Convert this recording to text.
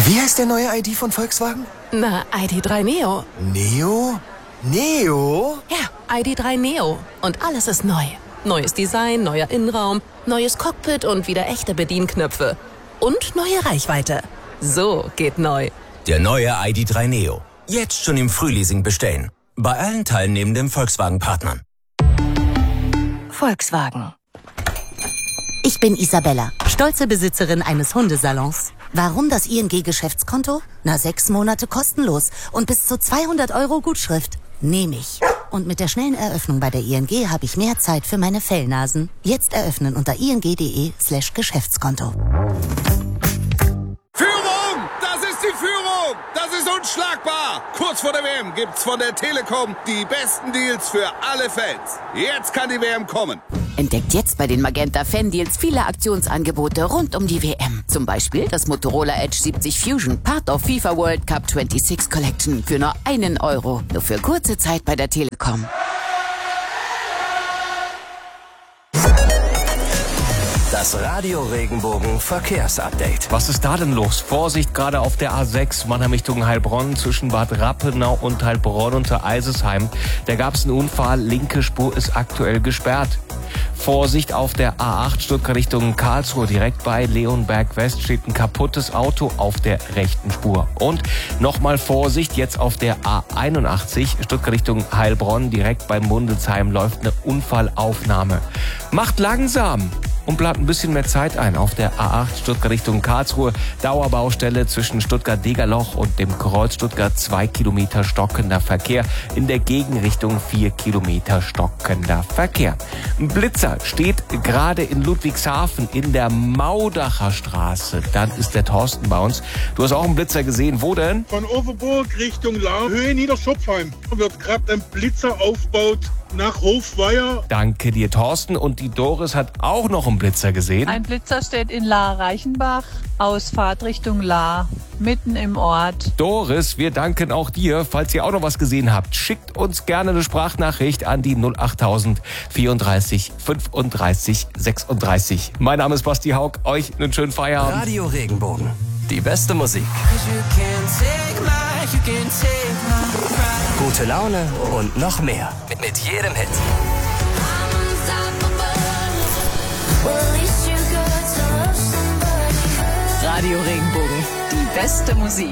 Wie heißt der neue ID von Volkswagen? Na, ID.3 Neo. Neo? Neo? Ja, ID.3 Neo. Und alles ist neu. Neues Design, neuer Innenraum, neues Cockpit und wieder echte Bedienknöpfe. Und neue Reichweite. So geht neu. Der neue ID.3 Neo. Jetzt schon im Frühleasing bestellen. Bei allen teilnehmenden Volkswagen-Partnern. Volkswagen. Ich bin Isabella, stolze Besitzerin eines Hundesalons. Warum das ING-Geschäftskonto? 6 Monate kostenlos und bis zu 200 € Gutschrift. Nehme ich. Und mit der schnellen Eröffnung bei der ING habe ich mehr Zeit für meine Fellnasen. Jetzt eröffnen unter ing.de/Geschäftskonto. Führung! Das ist die Führung! Das ist unschlagbar! Kurz vor der WM gibt's von der Telekom die besten Deals für alle Fans. Jetzt kann die WM kommen. Entdeckt jetzt bei den Magenta Fan Deals viele Aktionsangebote rund um die WM. Zum Beispiel das Motorola Edge 70 Fusion, Part of FIFA World Cup 26 Collection für nur 1 €. Nur für kurze Zeit bei der Telekom. Das Radio Regenbogen Verkehrsupdate. Was ist da denn los? Vorsicht, gerade auf der A6 Mannheim Richtung Heilbronn zwischen Bad Rappenau und Heilbronn unter Eisesheim. Da gab es einen Unfall, linke Spur ist aktuell gesperrt. Vorsicht auf der A8 Stuttgart Richtung Karlsruhe, direkt bei Leonberg West steht ein kaputtes Auto auf der rechten Spur. Und nochmal Vorsicht, jetzt auf der A81 Stuttgart Richtung Heilbronn, direkt bei Mundelsheim läuft eine Unfallaufnahme. Macht langsam und plant ein bisschen mehr Zeit ein. Auf der A8 Stuttgart Richtung Karlsruhe, Dauerbaustelle zwischen Stuttgart-Degerloch und dem Kreuz Stuttgart, 2 Kilometer stockender Verkehr. In der Gegenrichtung 4 Kilometer stockender Verkehr. Ein Blitzer steht gerade in Ludwigshafen in der Maudacher Straße. Dann ist der Thorsten bei uns. Du hast auch einen Blitzer gesehen. Wo denn? Von Overburg Richtung Lahr, Höhe Niederschopfheim. Wird gerade ein Blitzer aufgebaut nach Hofweier. Danke dir, Thorsten. Und die Doris hat auch noch einen Blitzer gesehen. Ein Blitzer steht in Lahr-Reichenbach, Ausfahrt Richtung Lahr, mitten im Ort. Doris, wir danken auch dir. Falls ihr auch noch was gesehen habt, schickt uns gerne eine Sprachnachricht an die 08000 34 35 36. Mein Name ist Basti Haug. Euch einen schönen Feierabend. Radio Regenbogen. Die beste Musik. Gute Laune und noch mehr. Mit jedem Hit. Radio Regenbogen, die beste Musik.